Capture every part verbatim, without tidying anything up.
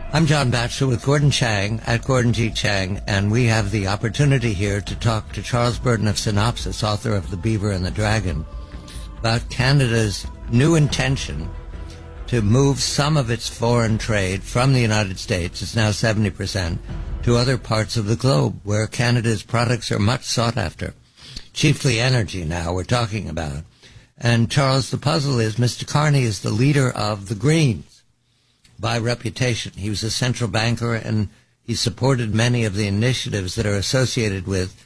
I'm John Batchelor with Gordon Chang at Gordon G. Chang, and we have the opportunity here to talk to Charles Burton of Synopsis, author of The Beaver and the Dragon, about Canada's new intention to move some of its foreign trade from the United States, it's now seventy percent, to other parts of the globe where Canada's products are much sought after. Chiefly energy now we're talking about. And Charles, the puzzle is Mister Carney is the leader of the Greens by reputation. He was a central banker, and he supported many of the initiatives that are associated with,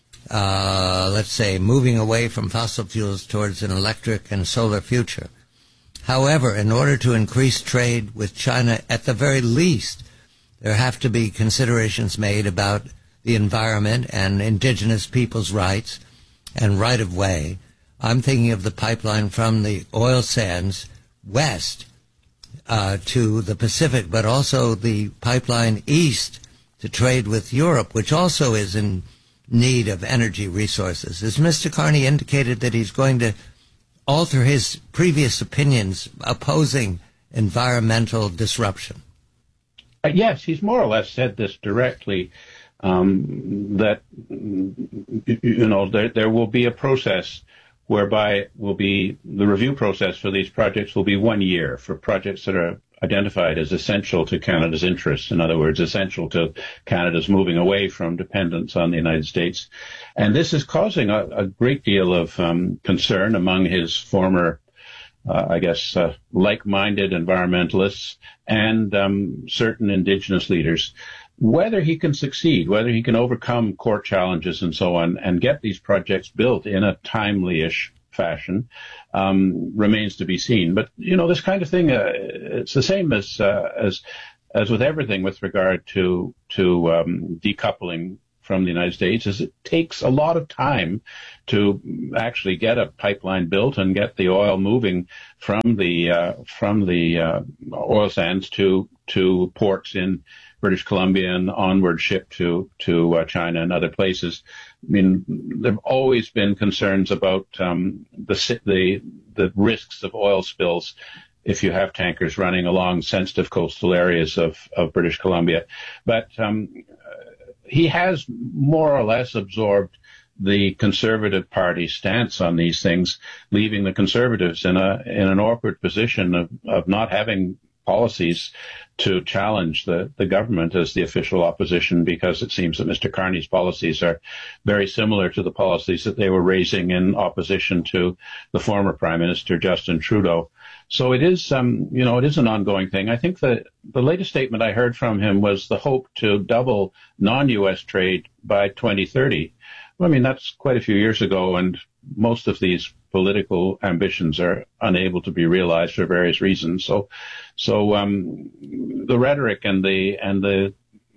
uh, let's say, moving away from fossil fuels towards an electric and solar future. However, in order to increase trade with China, at the very least, there have to be considerations made about the environment and indigenous people's rights and right-of-way. I'm thinking of the pipeline from the oil sands west Uh, to the Pacific, but also the pipeline east to trade with Europe, which also is in need of energy resources. Has Mister Carney indicated that he's going to alter his previous opinions opposing environmental disruption? Uh, yes, he's more or less said this directly, um, that, you know, there, there will be a process whereby will be the review process for these projects will be one year for projects that are identified as essential to Canada's interests. In other words, essential to Canada's moving away from dependence on the United States. And this is causing a, a great deal of um, concern among his former, uh, I guess, uh, like-minded environmentalists and um, certain Indigenous leaders. Whether he can succeed, whether he can overcome court challenges and so on and get these projects built in a timely-ish fashion um, remains to be seen. But, you know, this kind of thing, uh, it's the same as uh, as as with everything with regard to, to um, decoupling from the United States, is it takes a lot of time to actually get a pipeline built and get the oil moving from the uh, from the uh, oil sands to to ports in British Columbia and onward shipped to to uh, China and other places. I mean, there have always been concerns about um, the the the risks of oil spills if you have tankers running along sensitive coastal areas of, of British Columbia. But um, he has more or less absorbed the Conservative Party stance on these things, leaving the Conservatives in a in an awkward position of, of not having policies to challenge the, the government as the official opposition, because it seems that Mister Carney's policies are very similar to the policies that they were raising in opposition to the former Prime Minister, Justin Trudeau. So it is, um, you know, it is an ongoing thing. I think that the latest statement I heard from him was the hope to double non-U S trade by twenty thirty. Well, I mean, that's quite a few years ago, and most of these political ambitions are unable to be realized for various reasons. So, so um, the rhetoric and the and the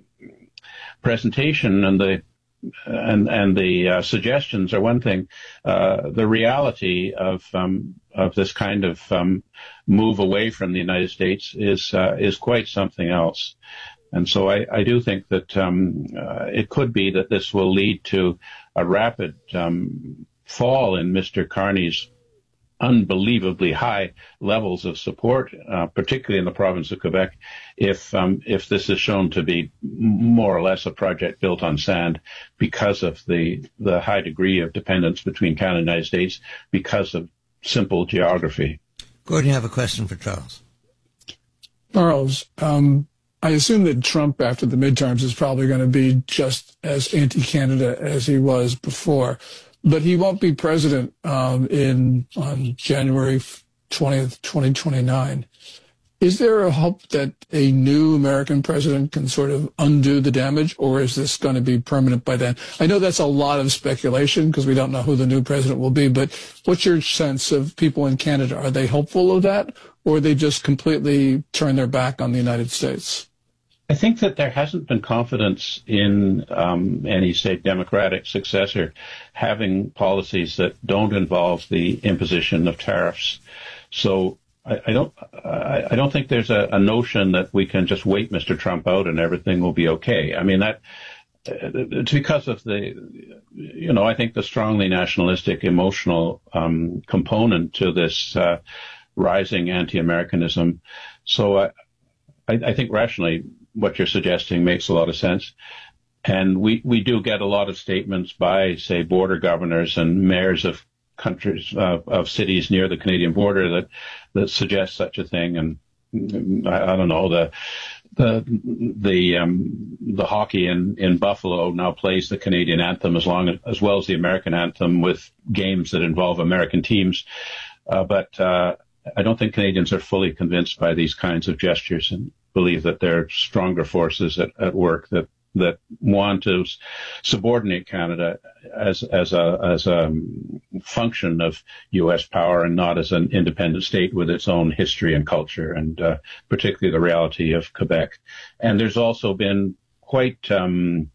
presentation and the and and the uh, suggestions are one thing. Uh, the reality of um, of this kind of um, move away from the United States is uh, is quite something else. And so I, I do think that um, uh, it could be that this will lead to a rapid um, fall in Mister Carney's unbelievably high levels of support, uh, particularly in the province of Quebec, if um, if this is shown to be more or less a project built on sand because of the the high degree of dependence between Canada and the United States because of simple geography. Gordon, you have a question for Charles. Charles, um, I assume that Trump after the midterms is probably going to be just as anti-Canada as he was before. But he won't be president um, in on January twentieth, twenty twenty-nine. Is there a hope that a new American president can sort of undo the damage, or is this going to be permanent by then? I know that's a lot of speculation because we don't know who the new president will be, but what's your sense of people in Canada? Are they hopeful of that, or they just completely turn their back on the United States? I think that there hasn't been confidence in um, any, say, Democratic successor having policies that don't involve the imposition of tariffs. So I, I don't, I, I don't think there's a, a notion that we can just wait Mister Trump out and everything will be okay. I mean, that it's because of the, you know, I think the strongly nationalistic, emotional um, component to this uh, rising anti-Americanism. So I. I, I think rationally what you're suggesting makes a lot of sense. And we, we do get a lot of statements by, say, border governors and mayors of countries, uh, of cities near the Canadian border that, that suggest such a thing. And I, I don't know, the, the, the, um, the hockey in, in Buffalo now plays the Canadian anthem as long as, as well as the American anthem with games that involve American teams. Uh, but, uh, I don't think Canadians are fully convinced by these kinds of gestures and believe that there are stronger forces at, at work that, that want to subordinate Canada as, as a, as a function of U S power and not as an independent state with its own history and culture, and uh, particularly the reality of Quebec. And there's also been quite um,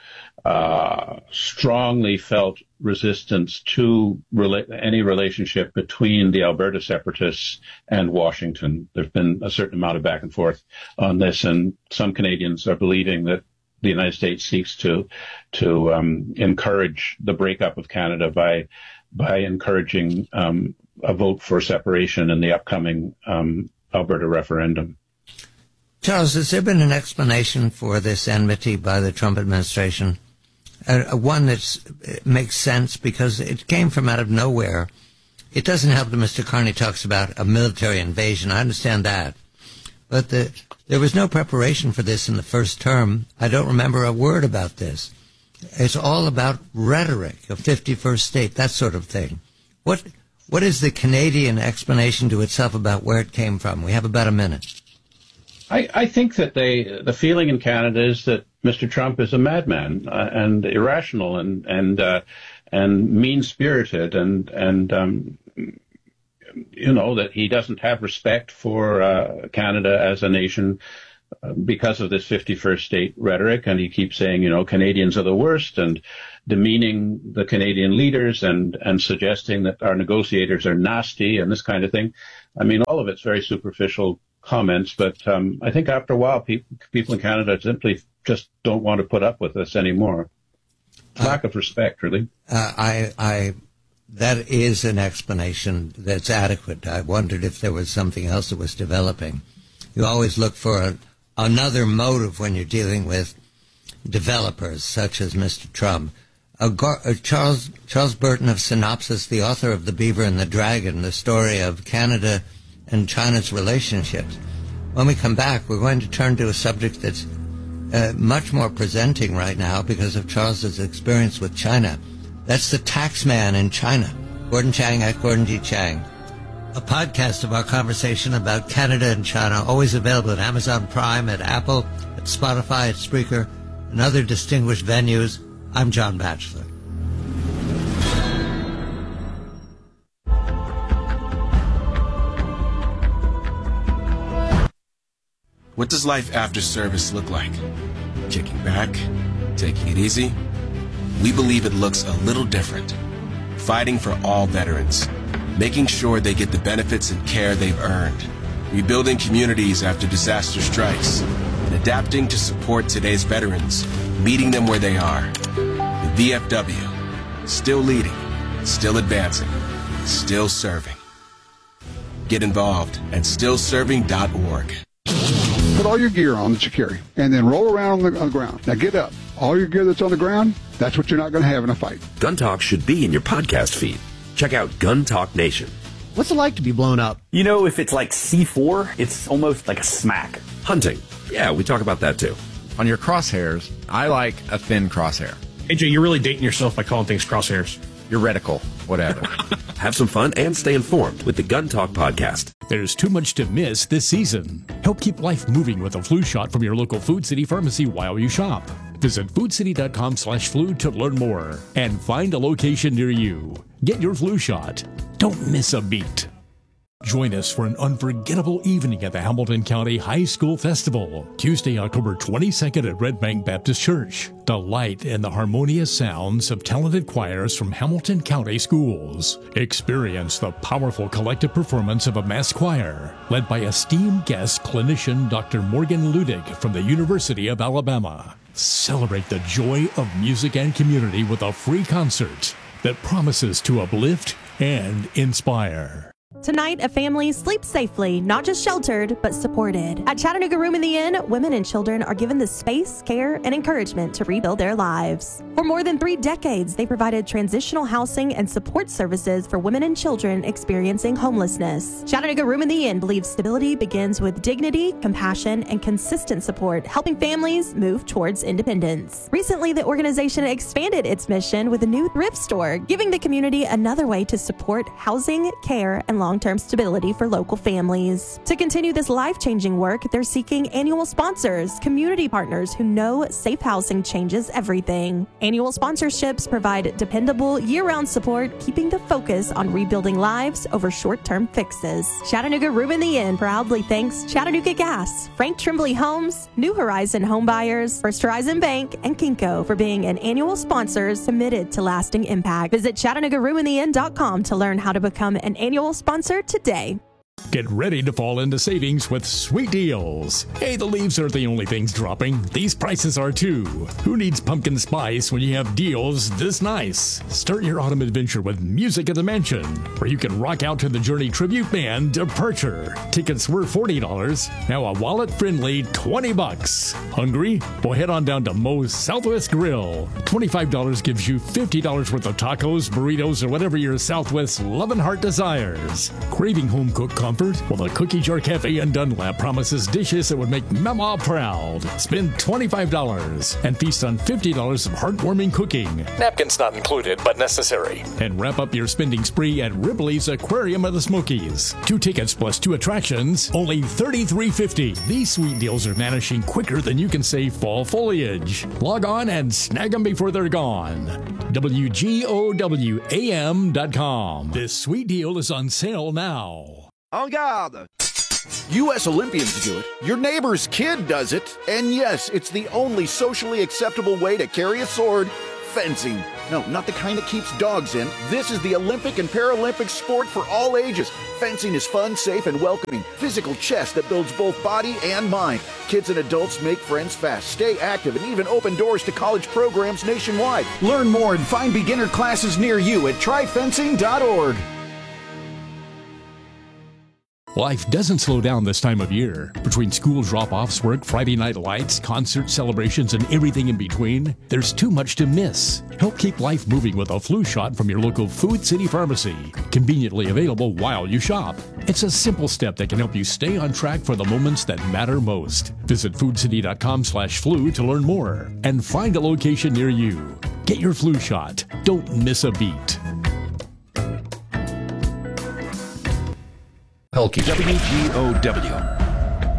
uh, strongly felt resistance to rela- any relationship between the Alberta separatists and Washington. There's been a certain amount of back and forth on this, and some Canadians are believing that the United States seeks to to um, encourage the breakup of Canada by by encouraging um, a vote for separation in the upcoming um, Alberta referendum. Charles, has there been an explanation for this enmity by the Trump administration? Uh, one that makes sense because it came from out of nowhere. It doesn't help that Mister Carney talks about a military invasion. I understand that. But the, there was no preparation for this in the first term. I don't remember a word about this. It's all about rhetoric, a fifty-first state, that sort of thing. What What is the Canadian explanation to itself about where it came from? We have about a minute. I, I think that they, the feeling in Canada is that Mister Trump is a madman uh, and irrational and and uh, and mean-spirited and and um, you know, that he doesn't have respect for uh, Canada as a nation uh, because of this fifty-first state rhetoric, and he keeps saying, you know, Canadians are the worst and demeaning the Canadian leaders and and suggesting that our negotiators are nasty and this kind of thing. I mean, all of it's very superficial comments, but um, I think after a while, people people in Canada simply just don't want to put up with this anymore. Lack uh, of respect, really. Uh, I, I, that is an explanation that's adequate. I wondered if there was something else that was developing. You always look for a, another motive when you're dealing with developers such as Mister Trump. Uh, Gar- uh, Charles Charles Burton of Synopsis, the author of The Beaver and the Dragon, the story of Canada and China's relationships. When we come back, we're going to turn to a subject that's uh, much more presenting right now because of Charles's experience with China. That's the tax man in China. Gordon Chang at Gordon G. Chang. A podcast of our conversation about Canada and China, always available at Amazon Prime, at Apple, at Spotify, at Spreaker, and other distinguished venues. I'm John Batchelor. What does life after service look like? Kicking back? Taking it easy? We believe it looks a little different. Fighting for all veterans. Making sure they get the benefits and care they've earned. Rebuilding communities after disaster strikes. And adapting to support today's veterans. Meeting them where they are. The V F W. Still leading. Still advancing. Still serving. Get involved at still serving dot org. Put all your gear on that you carry, and then roll around on the, on the ground. Now get up. All your gear that's on the ground, that's what you're not going to have in a fight. Gun Talk should be in your podcast feed. Check out Gun Talk Nation. What's it like to be blown up? You know, if it's like C four, it's almost like a smack. Hunting. Yeah, we talk about that too. On your crosshairs, I like a thin crosshair. A J, you're really dating yourself by calling things crosshairs. Your reticle, whatever. Have some fun and stay informed with the Gun Talk podcast. There's too much to miss this season. Help keep life moving with a flu shot from your local Food City pharmacy while you shop. Visit food city dot com slash flu to learn more and find a location near you. Get your flu shot. Don't miss a beat. Join us for an unforgettable evening at the Hamilton County High School Festival, Tuesday, October twenty-second at Red Bank Baptist Church. Delight in the harmonious sounds of talented choirs from Hamilton County schools. Experience the powerful collective performance of a mass choir, led by esteemed guest clinician Doctor Morgan Ludig from the University of Alabama. Celebrate the joy of music and community with a free concert that promises to uplift and inspire. Tonight, a family sleeps safely, not just sheltered, but supported. At Chattanooga Room in the Inn, women and children are given the space, care, and encouragement to rebuild their lives. For more than three decades, they provided transitional housing and support services for women and children experiencing homelessness. Chattanooga Room in the Inn believes stability begins with dignity, compassion, and consistent support, helping families move towards independence. Recently, the organization expanded its mission with a new thrift store, giving the community another way to support housing, care, and long-term stability for local families. To continue this life-changing work, they're seeking annual sponsors, community partners who know safe housing changes everything. Annual sponsorships provide dependable, year-round support, keeping the focus on rebuilding lives over short-term fixes. Chattanooga Room in the Inn proudly thanks Chattanooga Gas, Frank Trimbley Homes, New Horizon Home Buyers, First Horizon Bank, and Kinko for being an annual sponsors committed to lasting impact. Visit Chattanooga Room in the Inn dot com to learn how to become an annual sponsor today. Get ready to fall into savings with sweet deals. Hey, the leaves aren't the only things dropping. These prices are too. Who needs pumpkin spice when you have deals this nice? Start your autumn adventure with Music at the Mansion, where you can rock out to the Journey tribute band Departure. Tickets were forty dollars, now a wallet-friendly twenty bucks. Hungry? Well, head on down to Moe's Southwest Grill. twenty-five dollars gives you fifty dollars worth of tacos, burritos, or whatever your Southwest loving heart desires. Craving home-cooked comfort? Well, the Cookie Jar Cafe in Dunlap promises dishes that would make Mama proud. Spend twenty-five dollars and feast on fifty dollars of heartwarming cooking. Napkins not included, but necessary. And wrap up your spending spree at Ripley's Aquarium of the Smokies. Two tickets plus two attractions, only thirty-three fifty. These sweet deals are vanishing quicker than you can say fall foliage. Log on and snag them before they're gone. W G O W A M dot com. This sweet deal is on sale now. En garde! U S Olympians do it, your neighbor's kid does it, and yes, it's the only socially acceptable way to carry a sword, fencing. No, not the kind that keeps dogs in. This is the Olympic and Paralympic sport for all ages. Fencing is fun, safe, and welcoming. Physical chess that builds both body and mind. Kids and adults make friends fast, stay active, and even open doors to college programs nationwide. Learn more and find beginner classes near you at try fencing dot org. Life doesn't slow down this time of year. Between school drop-offs, work, Friday night lights, concert celebrations, and everything in between, there's too much to miss. Help keep life moving with a flu shot from your local Food City Pharmacy. Conveniently available while you shop. It's a simple step that can help you stay on track for the moments that matter most. Visit food city dot com slash flu to learn more and find a location near you. Get your flu shot. Don't miss a beat. W G O W